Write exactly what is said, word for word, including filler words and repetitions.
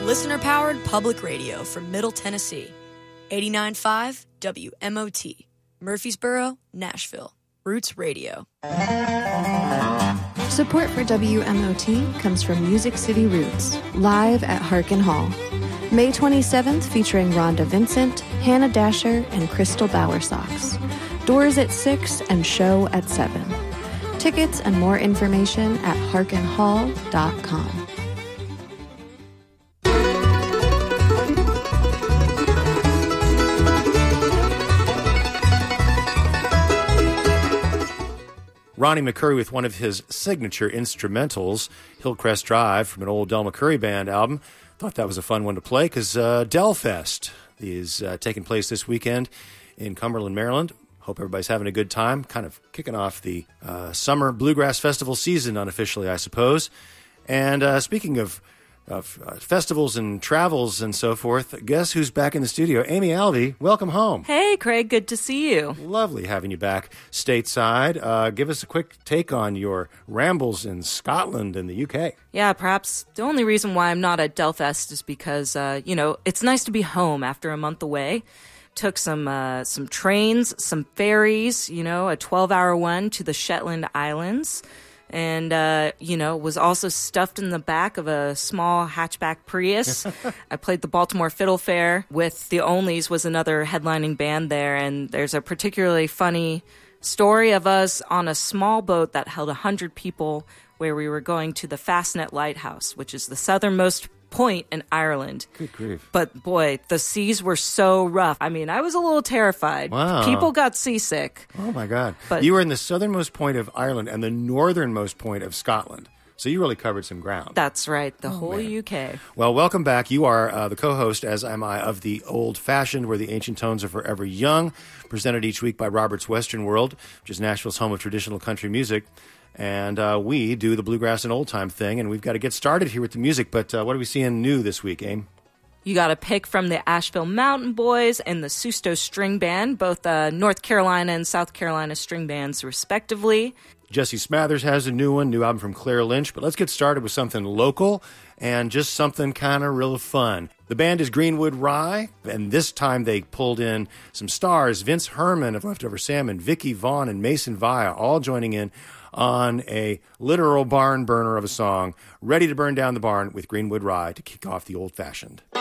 Listener-powered public radio from Middle Tennessee. eighty-nine point five W M O T. Murfreesboro, Nashville. Roots Radio. Support for W M O T comes from Music City Roots, live at Harkin Hall. May twenty-seventh, featuring Rhonda Vincent, Hannah Dasher, and Crystal Bowersox. Doors at six and show at seven. Tickets and more information at harkin hall dot com. Ronnie McCoury with one of his signature instrumentals, Hillcrest Drive, from an old Del McCoury Band album. Thought that was a fun one to play because uh, Delfest is uh, taking place this weekend in Cumberland, Maryland. Hope everybody's having a good time. Kind of kicking off the uh, summer bluegrass festival season unofficially, I suppose. And uh, speaking of of uh, festivals and travels and so forth, guess who's back in the studio? Amy Alvey, welcome home. Hey, Craig, good to see you. Lovely having you back stateside. Uh, give us a quick take on your rambles in Scotland and the U K. Yeah, perhaps the only reason why I'm not at Delfest is because, uh, you know, it's nice to be home after a month away. Took some uh, some trains, some ferries, you know, a twelve-hour one to the Shetland Islands. And, uh, you know, was also stuffed in the back of a small hatchback Prius. I played the Baltimore Fiddle Fair with the Onlys, was another headlining band there. And there's a particularly funny story of us on a small boat that held one hundred people where we were going to the Fastnet Lighthouse, which is the southernmost point in Ireland. Good grief. But boy, the seas were so rough. I mean, I was a little terrified. Wow. People got seasick. Oh, my God. But you were in the southernmost point of Ireland and the northernmost point of Scotland. So you really covered some ground. That's right, the oh, whole man. U K. Well, welcome back. You are uh, the co-host, as am I, of The Old Fashioned, where the ancient tones are forever young, presented each week by Robert's Western World, which is Nashville's home of traditional country music. And uh, we do the bluegrass and old-time thing, and we've got to get started here with the music. But uh, what are we seeing new this week, Aim? You got a pick from the Asheville Mountain Boys and the Susto String Band, both uh, North Carolina and South Carolina string bands, respectively. Jesse Smathers has a new one, new album from Claire Lynch. But let's get started with something local and just something kind of real fun. The band is Greenwood Rye, and this time they pulled in some stars, Vince Herman of Leftover Salmon, Vicky Vaughn, and Mason Via, all joining in on a literal barn burner of a song, Ready to Burn Down the Barn with Greenwood Rye to kick off the Old Fashioned.